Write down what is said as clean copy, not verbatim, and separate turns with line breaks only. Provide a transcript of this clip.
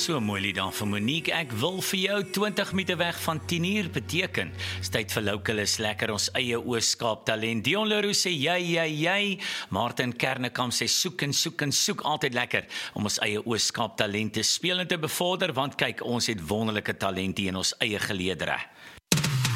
So mooi lied dan vir Monique, ek wil vir jou 20 meter weg van 10 uur beteken. Is tyd vir Localis, lekker ons eie Oos-Kaap talent. Dion Leroux sê jy. Martin Kernekamp sê soek en soek, altyd lekker om ons eie Oos-Kaap talent te speel en te bevorder, want kyk, ons het wonderlike talente in ons eie geleedere.